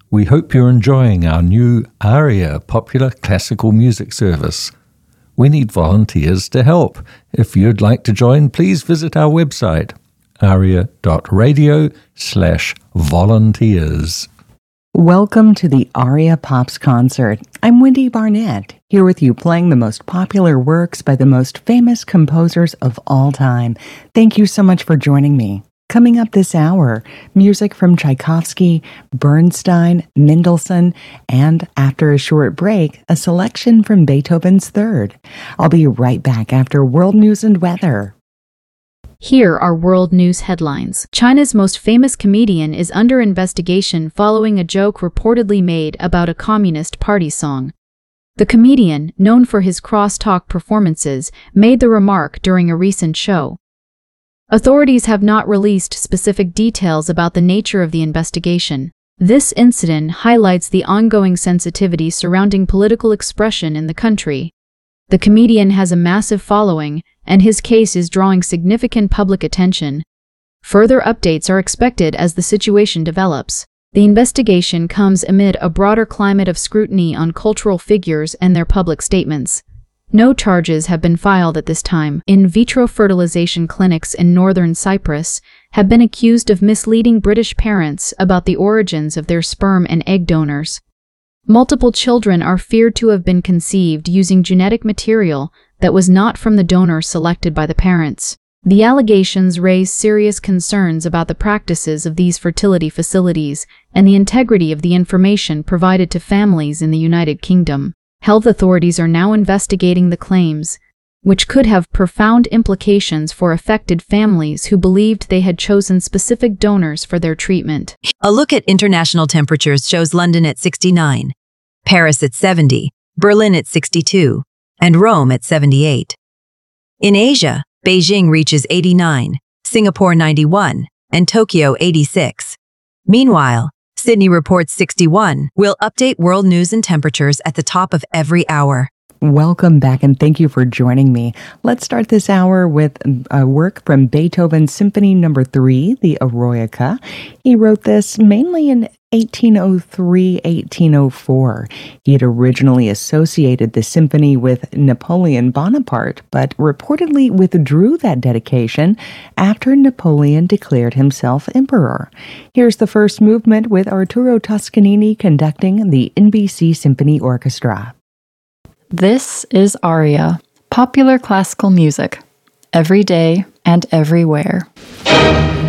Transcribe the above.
We hope you're enjoying our new ARIA popular classical music service. We need volunteers to help. If you'd like to join, please visit our website, aria.radio/volunteers. Welcome to the ARIA Pops concert. I'm Wendy Barnett, here with you playing the most popular works by the most famous composers of all time. Thank you so much for joining me. Coming up this hour, music from Tchaikovsky, Bernstein, Mendelssohn, and after a short break, a selection from Beethoven's Third. I'll be right back after world news and weather. Here are world news headlines. China's most famous comedian is under investigation following a joke reportedly made about a Communist Party song. The comedian, known for his crosstalk performances, made the remark during a recent show. Authorities have not released specific details about the nature of the investigation. This incident highlights the ongoing sensitivity surrounding political expression in the country. The comedian has a massive following, and his case is drawing significant public attention. Further updates are expected as the situation develops. The investigation comes amid a broader climate of scrutiny on cultural figures and their public statements. No charges have been filed at this time. In vitro fertilization clinics in northern Cyprus have been accused of misleading British parents about the origins of their sperm and egg donors. Multiple children are feared to have been conceived using genetic material that was not from the donor selected by the parents. The allegations raise serious concerns about the practices of these fertility facilities and the integrity of the information provided to families in the United Kingdom. Health authorities are now investigating the claims, which could have profound implications for affected families who believed they had chosen specific donors for their treatment. A look at international temperatures shows London at 69, Paris at 70, Berlin at 62, and Rome at 78. In Asia, Beijing reaches 89, Singapore 91, and Tokyo 86. Meanwhile, Sydney reports 61. We'll update world news and temperatures at the top of every hour. Welcome back and thank you for joining me. Let's start this hour with a work from Beethoven's Symphony No. 3, the Eroica. He wrote this mainly in 1803-1804. He had originally associated the symphony with Napoleon Bonaparte, but reportedly withdrew that dedication after Napoleon declared himself emperor. Here's the first movement with Arturo Toscanini conducting the NBC Symphony Orchestra. This is ARIA, popular classical music, every day and everywhere.